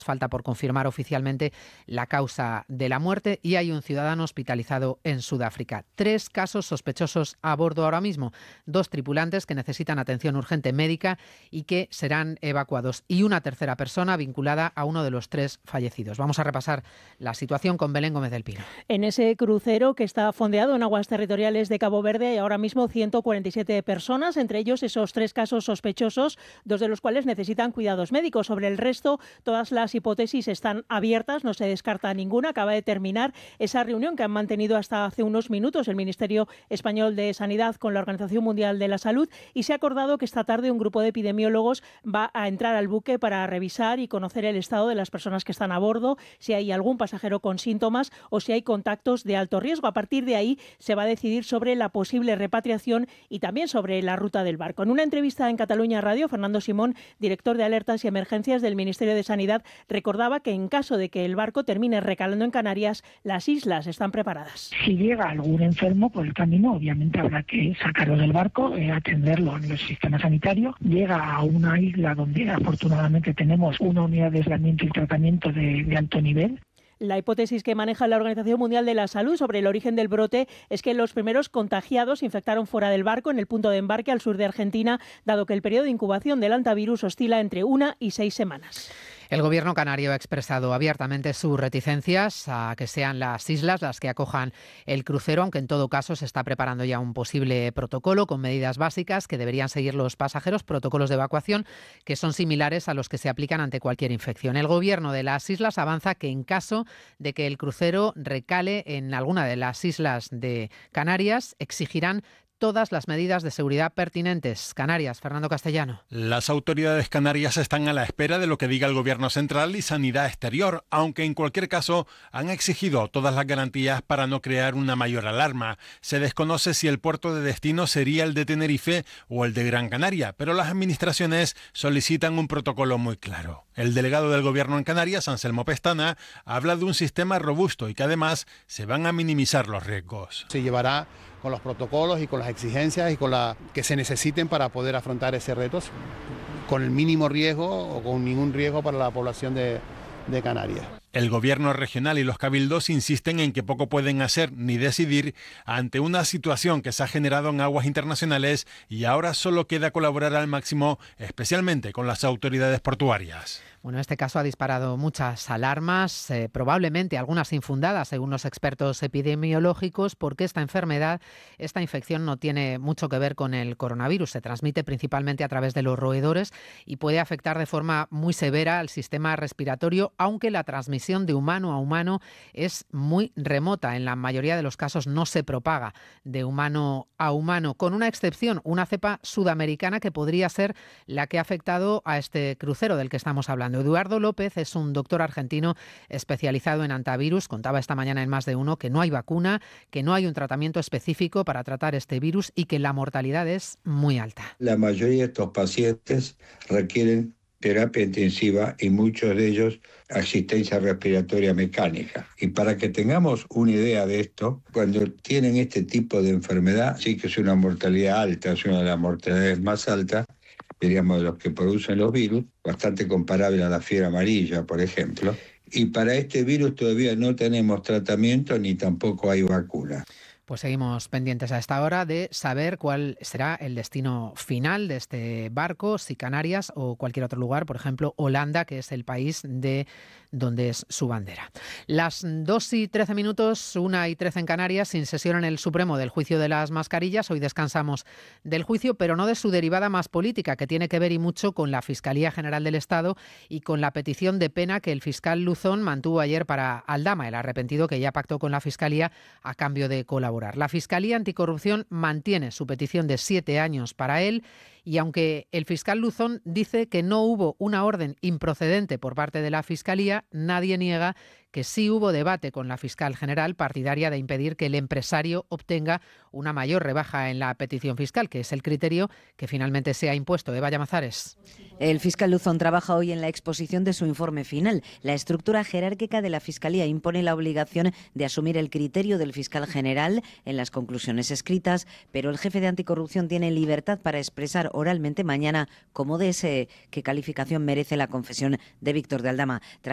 Falta por confirmar oficialmente la causa de la muerte y hay un ciudadano hospitalizado en Sudáfrica. 3 casos sospechosos a bordo ahora mismo. 2 tripulantes que necesitan atención urgente médica y que serán evacuados. Y una tercera persona vinculada a uno de los 3 fallecidos. Vamos a repasar la situación con Belén Gómez del Pino. En ese crucero que está fondeado en aguas territoriales de Cabo Verde hay ahora mismo 147 personas, entre ellos esos 3 casos sospechosos, 2 de los cuales necesitan cuidados médicos. Sobre el resto, todas las hipótesis están abiertas, no se descarta ninguna. Acaba de terminar esa reunión que han mantenido hasta hace unos minutos el Ministerio Español de Sanidad con la Organización Mundial de la Salud y se ha acordado que esta tarde un grupo de epidemiólogos va a entrar al buque para revisar y conocer el estado de las personas que están a bordo, si hay algún pasajero con síntomas o si hay contactos de alto riesgo. A partir de ahí se va a decidir sobre la posible repatriación y también sobre la ruta del barco. En una entrevista en Cataluña Radio, Fernando Simón, director de Alertas y Emergencias del Ministerio de Sanidad, recordaba que en caso de que el barco termine recalando en Canarias, las islas están preparadas. Si llega algún enfermo por el camino, obviamente habrá que sacarlo del barco, atenderlo en el sistema sanitario. Llega a una isla donde afortunadamente tenemos una unidad de aislamiento y tratamiento de alto nivel. La hipótesis que maneja la Organización Mundial de la Salud sobre el origen del brote es que los primeros contagiados se infectaron fuera del barco, en el punto de embarque al sur de Argentina, dado que el periodo de incubación del hantavirus oscila entre 1 y 6 semanas. El gobierno canario ha expresado abiertamente sus reticencias a que sean las islas las que acojan el crucero, aunque en todo caso se está preparando ya un posible protocolo con medidas básicas que deberían seguir los pasajeros, protocolos de evacuación que son similares a los que se aplican ante cualquier infección. El gobierno de las islas avanza que en caso de que el crucero recale en alguna de las islas de Canarias, exigirán todas las medidas de seguridad pertinentes. Canarias, Fernando Castellano. Las autoridades canarias están a la espera de lo que diga el Gobierno central y Sanidad Exterior, aunque en cualquier caso han exigido todas las garantías para no crear una mayor alarma. Se desconoce si el puerto de destino sería el de Tenerife o el de Gran Canaria, pero las administraciones solicitan un protocolo muy claro. El delegado del Gobierno en Canarias, Anselmo Pestana, habla de un sistema robusto y que además se van a minimizar los riesgos. Se llevará con los protocolos y con las exigencias y con la que se necesiten para poder afrontar ese reto con el mínimo riesgo o con ningún riesgo para la población de Canarias. El gobierno regional y los cabildos insisten en que poco pueden hacer ni decidir ante una situación que se ha generado en aguas internacionales y ahora solo queda colaborar al máximo, especialmente con las autoridades portuarias. Bueno, este caso ha disparado muchas alarmas, probablemente algunas infundadas, según los expertos epidemiológicos, porque esta infección no tiene mucho que ver con el coronavirus. Se transmite principalmente a través de los roedores y puede afectar de forma muy severa al sistema respiratorio, aunque la transmisión de humano a humano es muy remota. En la mayoría de los casos no se propaga de humano a humano, con una excepción, una cepa sudamericana que podría ser la que ha afectado a este crucero del que estamos hablando. Eduardo López es un doctor argentino especializado en hantavirus. Contaba esta mañana en Más de Uno que no hay vacuna, que no hay un tratamiento específico para tratar este virus y que la mortalidad es muy alta. La mayoría de estos pacientes requieren terapia intensiva y muchos de ellos asistencia respiratoria mecánica. Y para que tengamos una idea de esto, cuando tienen este tipo de enfermedad, sí que es una mortalidad alta, es una de las mortalidades más altas, diríamos, de los que producen los virus, bastante comparable a la fiebre amarilla, por ejemplo. Y para este virus todavía no tenemos tratamiento ni tampoco hay vacuna. Pues seguimos pendientes a esta hora de saber cuál será el destino final de este barco, si Canarias o cualquier otro lugar, por ejemplo Holanda, que es el país de donde es su bandera. Las 2:13, 1:13 en Canarias, sin sesión en el Supremo del juicio de las mascarillas. Hoy descansamos del juicio, pero no de su derivada más política, que tiene que ver y mucho con la Fiscalía General del Estado y con la petición de pena que el fiscal Luzón mantuvo ayer para Aldama, el arrepentido que ya pactó con la Fiscalía a cambio de colaborar. La Fiscalía Anticorrupción mantiene su petición de 7 años para él y aunque el fiscal Luzón dice que no hubo una orden improcedente por parte de la Fiscalía, nadie niega que sí hubo debate con la fiscal general partidaria de impedir que el empresario obtenga una mayor rebaja en la petición fiscal, que es el criterio que finalmente se ha impuesto. Eva Llamazares. El fiscal Luzón trabaja hoy en la exposición de su informe final. La estructura jerárquica de la Fiscalía impone la obligación de asumir el criterio del fiscal general en las conclusiones escritas, pero el jefe de Anticorrupción tiene libertad para expresar oralmente mañana cómo desee qué calificación merece la confesión de Víctor de Aldama.